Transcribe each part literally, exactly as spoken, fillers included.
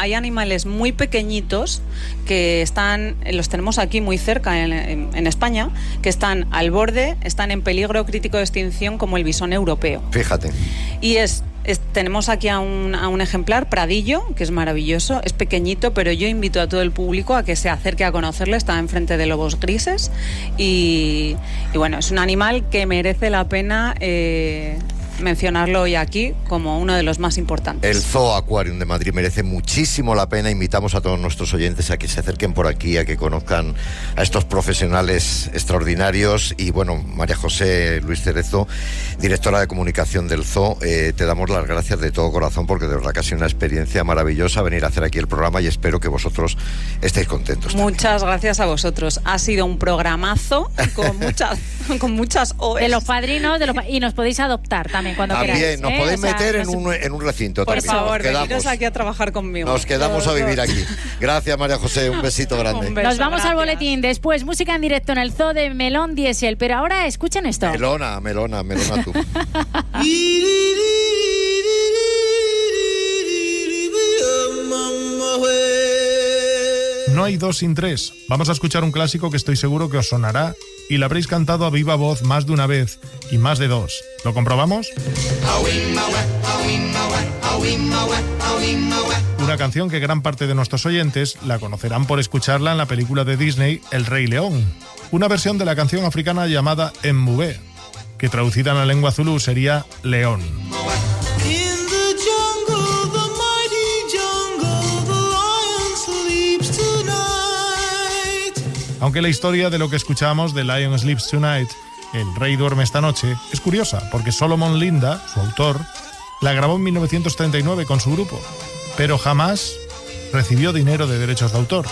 hay animales muy pequeñitos que están, los tenemos aquí muy cerca en, en, en España, que están al borde, están en peligro crítico de extinción, como el bisón europeo. Fíjate. Y es... Es, tenemos aquí a un, a un ejemplar, Pradillo, que es maravilloso, es pequeñito, pero yo invito a todo el público a que se acerque a conocerle. Está enfrente de lobos grises y, y bueno, es un animal que merece la pena eh, mencionarlo hoy aquí como uno de los más importantes. El Zoo Aquarium de Madrid merece muchísimo la pena. Invitamos a todos nuestros oyentes a que se acerquen por aquí, a que conozcan a estos profesionales extraordinarios. Y bueno, María José Luis Cerezo, directora de comunicación del Zoo, eh, te damos las gracias de todo corazón, porque de verdad que ha sido una experiencia maravillosa venir a hacer aquí el programa, y espero que vosotros estéis contentos también. Muchas gracias a vosotros. Ha sido un programazo con muchas, con muchas O's. De los padrinos, de los, y nos podéis adoptar también cuando También, queráis. nos ¿eh? podéis O sea, meter en nos... un, en un recinto. Por también. favor, Nos veniros quedamos, aquí a trabajar conmigo. nos quedamos a vivir aquí. Gracias, María José, un besito grande. Un beso, Nos vamos gracias. al boletín. Después, música en directo en el Zoo de Melón Diesel. Pero ahora escuchen esto. Melona, melona, melona tú. No hay dos sin tres. Vamos a escuchar un clásico que estoy seguro que os sonará y lo habréis cantado a viva voz más de una vez y más de dos. ¿Lo comprobamos? Una canción que gran parte de nuestros oyentes la conocerán por escucharla en la película de Disney El Rey León. Una versión de la canción africana llamada Mbube, que traducida en la lengua zulú sería León. Aunque la historia de lo que escuchamos de Lion Sleeps Tonight, El Rey Duerme Esta Noche, es curiosa, porque Solomon Linda, su autor, la grabó en mil novecientos treinta y nueve con su grupo, pero jamás recibió dinero de derechos de autor.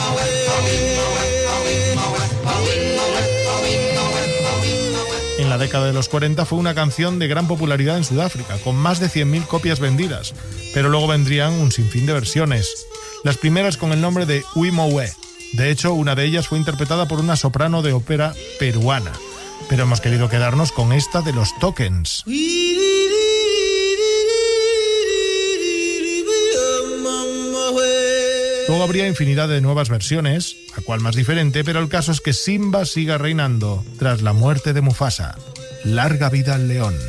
En la década de los cuarenta fue una canción de gran popularidad en Sudáfrica, con más de cien mil copias vendidas, pero luego vendrían un sinfín de versiones. Las primeras con el nombre de Uimowe. De hecho, una de ellas fue interpretada por una soprano de ópera peruana. Pero hemos querido quedarnos con esta de los Tokens. Luego habría infinidad de nuevas versiones, a cual más diferente, pero el caso es que Simba siga reinando tras la muerte de Mufasa. Larga vida al león.